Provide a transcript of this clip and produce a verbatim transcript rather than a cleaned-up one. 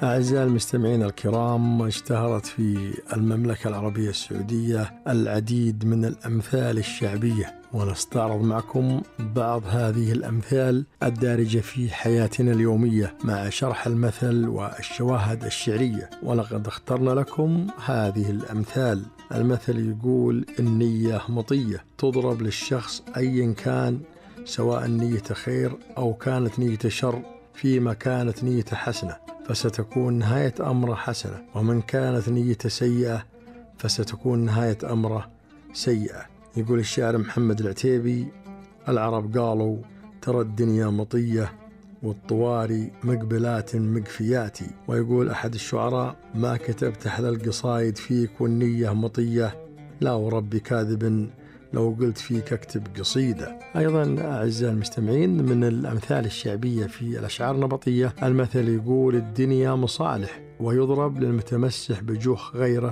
أعزائي المستمعين الكرام، اشتهرت في المملكة العربية السعودية العديد من الأمثال الشعبية، ونستعرض معكم بعض هذه الأمثال الدارجة في حياتنا اليومية مع شرح المثل والشواهد الشعرية. ولقد اخترنا لكم هذه الأمثال. المثل يقول: النية مطية، تضرب للشخص أيا كان، سواء نية خير أو كانت نية شر، فيما كانت نية حسنة فستكون نهاية أمره حسنة، ومن كانت نية سيئة فستكون نهاية أمره سيئة. يقول الشاعر محمد العتيبي: العرب قالوا ترى الدنيا مطية والطواري مقبلات مقفياتي. ويقول أحد الشعراء: ما كتبت أحلى القصايد فيك والنية مطية، لا وربي كاذب لو قلت فيك اكتب قصيدة. أيضا أعزائي المستمعين، من الأمثال الشعبية في الأشعار النبطية المثل يقول: الدنيا مصالح، ويضرب للمتمسح بجوخ غيره